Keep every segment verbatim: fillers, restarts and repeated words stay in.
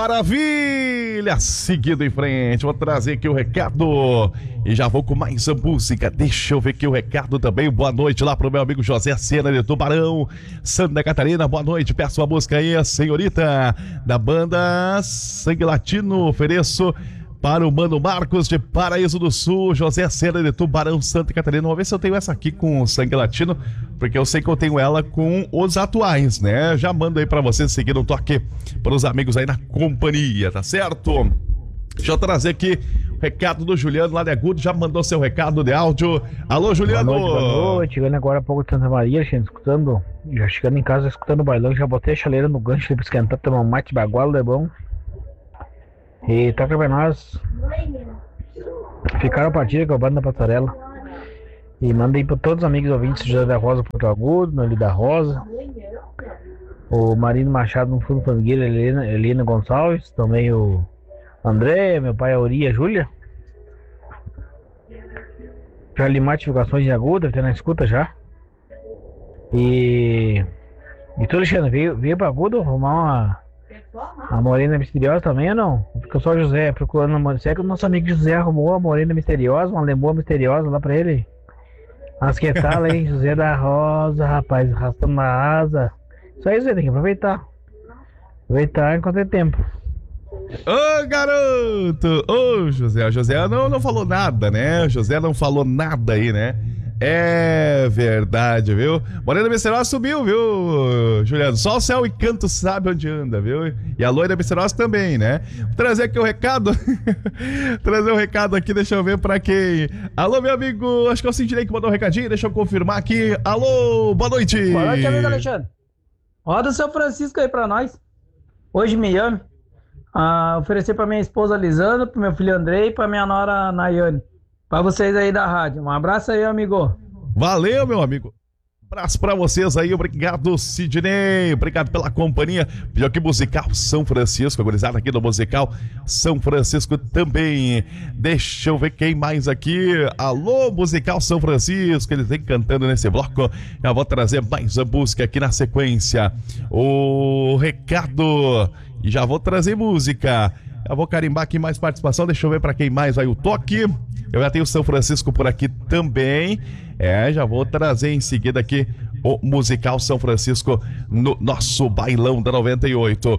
Maravilha! Seguindo em frente, vou trazer aqui o recado e já vou com mais a música. Deixa eu ver aqui o recado também. Boa noite lá pro meu amigo José Sena de Tubarão, Santa Catarina. Boa noite, peço uma música aí, a senhorita da banda Sangue Latino. Ofereço para o Mano Marcos de Paraíso do Sul, José Sena de Tubarão, Santa Catarina. Vamos ver se eu tenho essa aqui com o Sangue Latino, porque eu sei que eu tenho ela com os atuais, né? Já mando aí pra vocês seguir um toque para os amigos aí na companhia, tá certo? Deixa eu trazer aqui o recado do Juliano lá de Agudo, já mandou seu recado de áudio. Alô, Juliano! Boa noite, boa noite. Chegando agora há pouco de Santa Maria, gente, escutando, já chegando em casa, escutando o bailão, já botei a chaleira no gancho pra esquentar, tomar um mate bagualo, é bom. E toca pra nós. Ficaram a partida com a banda Passarela. E mandei para todos os amigos ouvintes de José da Rosa, Porto Agudo, Noli da Rosa, o Marino Machado no Fundo Fangueira, Helena, Helena Gonçalves, também o André, meu pai, a Uri, a Júlia. Já li mais divulgações de Agudo, deve ter na escuta já. E. E tu, Alexandre, veio, veio pra Agudo arrumar uma. A Morena Misteriosa também ou não? Fica só o José procurando a Morena. Será que o nosso amigo José arrumou a Morena Misteriosa, uma lemoa misteriosa lá pra ele? Mas que tal, hein? José da Rosa, rapaz, arrastando na asa. Isso aí, José, tem que aproveitar. Aproveitar enquanto é tempo. Ô, garoto! Ô, José, o José não, não falou nada, né? O José não falou nada aí, né? É verdade, viu? Morena Misteriosa subiu, viu, Juliano? Só o céu e canto sabe onde anda, viu? E a loira Misteriosa também, né? Vou trazer aqui o recado. Trazer o um recado aqui, deixa eu ver pra quem. Alô, meu amigo, acho que eu senti que mandou um recadinho, deixa eu confirmar aqui. Alô, boa noite. Boa noite, amigo Alexandre. Roda o seu Francisco aí pra nós. Hoje me ame. Ah, oferecer pra minha esposa Lisandra, pro meu filho Andrei e pra minha nora Nayane. Pra vocês aí da rádio. Um abraço aí, amigo. Valeu, meu amigo. Abraço pra vocês aí. Obrigado, Sidney. Obrigado pela companhia. Pediu aqui Musical São Francisco. Agorizada aqui do Musical São Francisco também. Deixa eu ver quem mais aqui. Alô, Musical São Francisco. Eles vêm cantando nesse bloco. Já vou trazer mais a música aqui na sequência. O recado. E já vou trazer música. Eu vou carimbar aqui mais participação. Deixa eu ver pra quem mais vai o toque. Eu já tenho o São Francisco por aqui também. É, já vou trazer em seguida aqui o Musical São Francisco no nosso bailão da noventa e oito.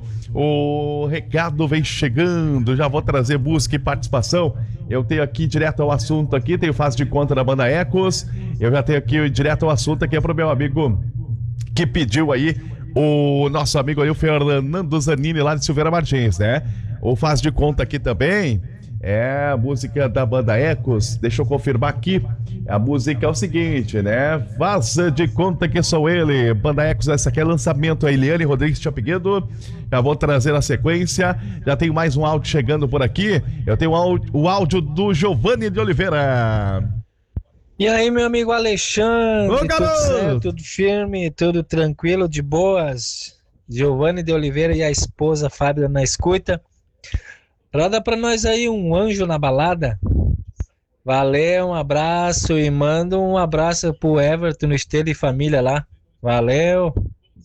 O recado vem chegando. Já vou trazer música e participação. Eu tenho aqui direto ao assunto aqui. Tenho fase de conta da banda Ecos. Eu já tenho aqui direto ao assunto aqui. É pro meu amigo que pediu aí. O nosso amigo aí, o Fernando Zanini, lá de Silveira Martins, né? O faz de conta aqui também é a música da banda Ecos. Deixa eu confirmar aqui. A música é o seguinte, né? Faça de conta que sou ele. Banda Ecos, essa aqui é lançamento. A Eliane Rodrigues tinha pedido. Já vou trazer na sequência. Já tenho mais um áudio chegando por aqui. Eu tenho o áudio, o áudio do Giovanni de Oliveira. E aí, meu amigo Alexandre, Ô, tudo certo, tudo firme, tudo tranquilo, de boas? Giovanni de Oliveira e a esposa Fábio na escuta. Roda pra nós aí um Anjo na Balada. Valeu, um abraço e manda um abraço pro Everton no Esteira e Família lá. Valeu.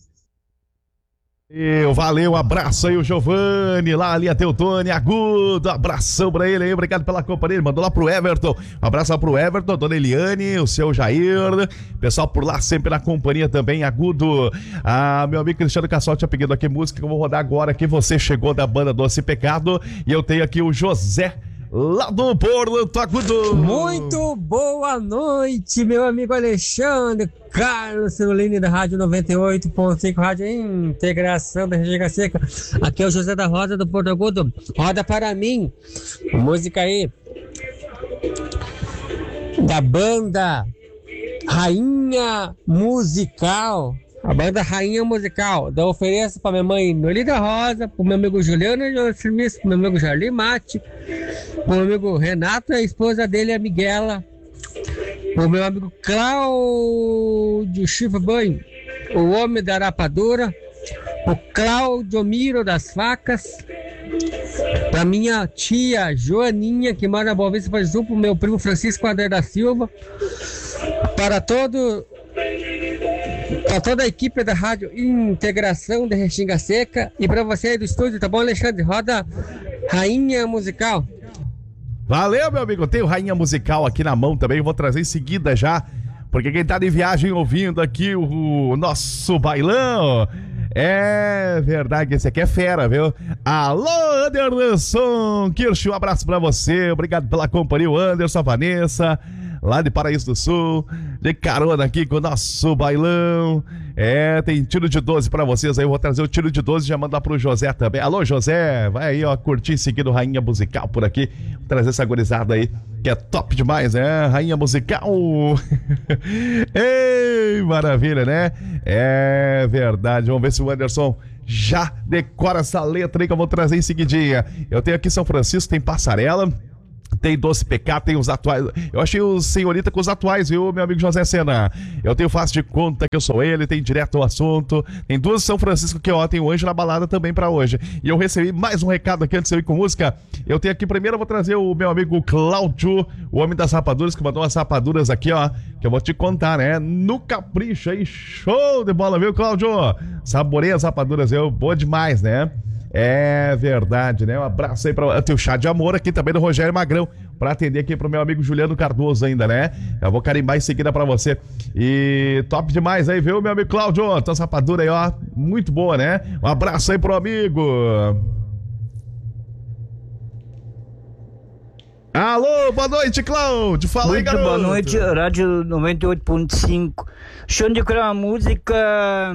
Eu, valeu, abraço aí o Giovanni, lá ali a Teutônia, Agudo, abração pra ele aí, obrigado pela companhia, ele mandou lá pro Everton, um abraço lá pro Everton, dona Eliane, o seu Jair, pessoal por lá sempre na companhia também, Agudo. Ah, meu amigo Cristiano Cassol tinha pedido aqui música que eu vou rodar agora, que você chegou da banda Doce Pecado, e eu tenho aqui o José lá do Porto Agudo. Muito boa noite, meu amigo Alexandre, Carlos Cirolini da Rádio noventa e oito ponto cinco, Rádio Integração da Região Seca. Aqui é o José da Rosa do Porto Agudo. Roda para mim, música aí da banda Rainha Musical. A banda Rainha Musical. Eu ofereço para minha mãe Noli da Rosa, para meu amigo Juliano Serviço, para meu amigo Jardim Mate, para meu amigo Renato, a esposa dele, a Miguela, para o meu amigo Cláudio Chifre Banho, o homem da rapadura, o Cláudio Miro das Facas, para minha tia Joaninha, que mora na Boa Vista Faz Sul, para o meu primo Francisco André da Silva, para todo Pra toda a equipe da Rádio Integração de Restinga Seca e pra você aí do estúdio, tá bom, Alexandre? Roda Rainha Musical. Valeu, meu amigo. Tem o Rainha Musical aqui na mão também. Eu vou trazer em seguida já. Porque quem tá de viagem ouvindo aqui o, o nosso bailão. É verdade, esse aqui é fera, viu? Alô, Anderson Kirsch, um abraço pra você. Obrigado pela companhia, o Anderson, a Vanessa, lá de Paraíso do Sul, de carona aqui com o nosso bailão. É, tem tiro de doze pra vocês aí. Eu vou trazer o tiro de doze e já mandar pro José também. Alô, José, vai aí, ó, curtir e seguir o Rainha Musical por aqui. Vou trazer essa gurizada aí, que é top demais, né? Rainha Musical. Ei, maravilha, né? É verdade. Vamos ver se o Anderson já decora essa letra aí que eu vou trazer em seguidinha. Eu tenho aqui São Francisco, tem Passarela, tem Doce P K, tem os atuais. Eu achei o senhorita com os atuais, viu, meu amigo José Sena? Eu tenho Faz de Conta que eu sou ele, tem Direto ao Assunto. Tem duas São Francisco que, ó, tem o Anjo na Balada também pra hoje. E eu recebi mais um recado aqui antes de eu ir com música. Eu tenho aqui primeiro, eu vou trazer o meu amigo Cláudio, o homem das rapaduras, que mandou umas rapaduras aqui, ó, que eu vou te contar, né? No capricho aí, show de bola, viu, Cláudio? Saboreia as rapaduras, viu? Boa demais, né? É verdade, né? Um abraço aí pra... Tem o chá de amor aqui também do Rogério Magrão, pra atender aqui pro meu amigo Juliano Cardoso ainda, né? Eu vou carimbar em seguida pra você. E top demais aí, viu, meu amigo Cláudio? Tua rapadura aí, ó, muito boa, né? Um abraço aí pro amigo. Alô, boa noite, Cláudio. Fala aí, garoto. Muito boa noite, Rádio noventa e oito ponto cinco. Show de criar uma música...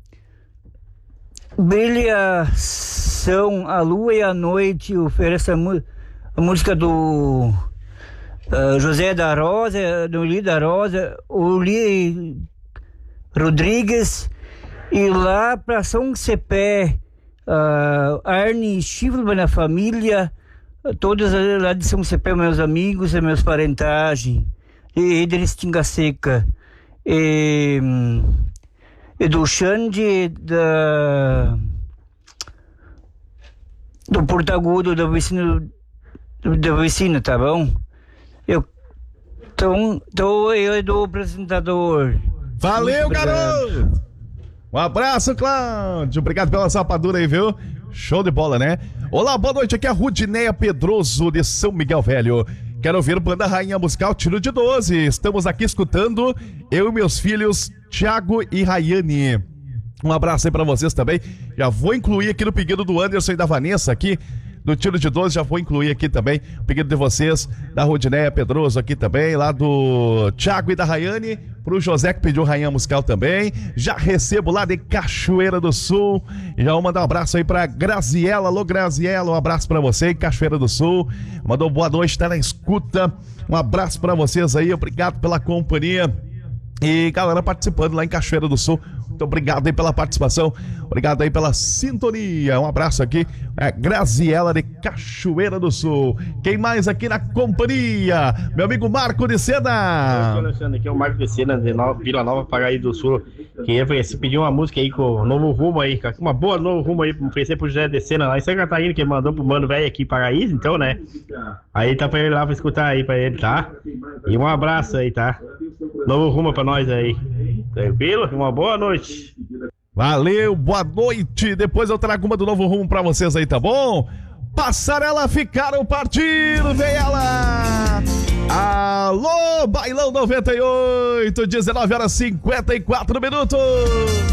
Brilhação, a lua e a noite, oferece a, a música do uh, José da Rosa, do Li da Rosa, o Li Rodrigues, e lá para São Cepé, uh, Arne Chifre na família, todos lá de São Cepé, meus amigos e meus parentagens, e Edris Tinga Seca, e... e do Xande da, do Porto Agudo, da vecina, da vecina, tá bom? Eu, então, então eu do apresentador. Valeu, garoto! Um abraço, Cláudio. Obrigado pela sapadura aí, viu? Show de bola, né? Olá, boa noite. Aqui é a Rudinéia Pedroso de São Miguel Velho. Quero ouvir Banda Rainha Musical Tiro de doze. Estamos aqui escutando eu e meus filhos Thiago e Rayane. Um abraço aí pra vocês também. Já vou incluir aqui no pedido do Anderson e da Vanessa aqui, do Tiro de doze, já vou incluir aqui também o pedido de vocês, da Rudinéia Pedroso aqui também, lá do Thiago e da Rayane, pro José que pediu Rainha Musical também. Já recebo lá de Cachoeira do Sul. E já vou mandar um abraço aí pra Graziela. Alô, Graziela, um abraço pra você em Cachoeira do Sul. Mandou boa noite, tá na escuta. Um abraço pra vocês aí, obrigado pela companhia. E galera participando lá em Cachoeira do Sul. Muito obrigado aí pela participação, obrigado aí pela sintonia. Um abraço aqui, é Graziela de Cachoeira do Sul. Quem mais aqui na companhia? Meu amigo Marco de Sena. Eu estou aqui, é o Marco de Sena, de Nova, Vila Nova, Paraíso do Sul. Queria pedir uma música aí com o Novo Rumo aí, uma boa Novo Rumo aí, oferecer pro José de Sena lá em Santa Catarina, que mandou pro mano velho aqui em Paraíso, então, né? Aí tá pra ele lá pra escutar aí pra ele, tá? E um abraço aí, tá? Novo Rumo pra nós aí. Tranquilo? Uma boa noite. Valeu, boa noite. Depois eu trago uma do Novo Rumo pra vocês aí, tá bom? Passarela ficaram partindo, vem ela! Alô, Bailão noventa e oito, dezenove horas e cinquenta e quatro minutos.